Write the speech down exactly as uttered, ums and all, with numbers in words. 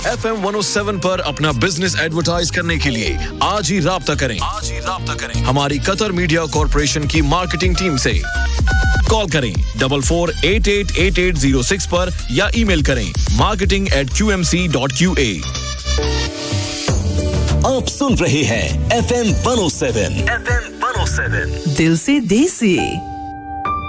F M one O seven पर अपना business advertise करने के लिए आज ही राब्ता करें आज ही राब्ता करें हमारी कतर मीडिया कॉर्पोरेशन की मार्केटिंग टीम से। कॉल करें double four eight eight eight eight zero six पर या ईमेल करें marketing eight Q M C dot Q A. आप सुन रहे हैं F M one O seven. F M one O seven, दिल से देसी।